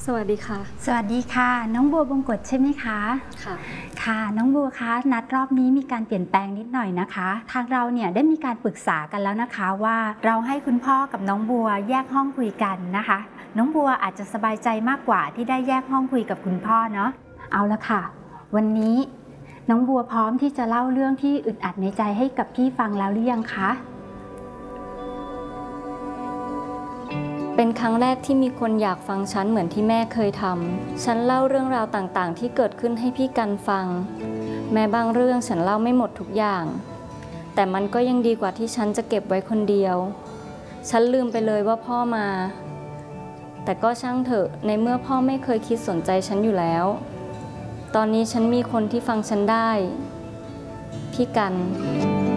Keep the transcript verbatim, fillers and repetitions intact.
สวัสดีค่ะสวัสดีค่ะน้องบัวบงกฎใช่ไหมคะค่ะค่ะน้องบัวคะนัดรอบนี้มีการเปลี่ยนแปลงนิดหน่อยนะคะทางเราเนี่ยได้มีการปรึกษากันแล้วนะคะว่าเราให้คุณพ่อกับน้องบัวแยกห้องคุยกันนะคะน้องบัวอาจจะสบายใจมากกว่าที่ได้แยกห้องคุยกับคุณพ่อเนาะเอาละค่ะวันนี้น้องบัวพร้อมที่จะเล่าเรื่องที่อึดอัดในใจให้กับพี่ฟังแล้วหรือยังคะเป็นครั้งแรกที่มีคนอยากฟังฉันเหมือนที่แม่เคยทำฉันเล่าเรื่องราวต่างๆที่เกิดขึ้นให้พี่กันฟังแม้บางเรื่องฉันเล่าไม่หมดทุกอย่างแต่มันก็ยังดีกว่าที่ฉันจะเก็บไว้คนเดียวฉันลืมไปเลยว่าพ่อมาแต่ก็ช่างเถอะในเมื่อพ่อไม่เคยคิดสนใจฉันอยู่แล้วตอนนี้ฉันมีคนที่ฟังฉันได้พี่กัน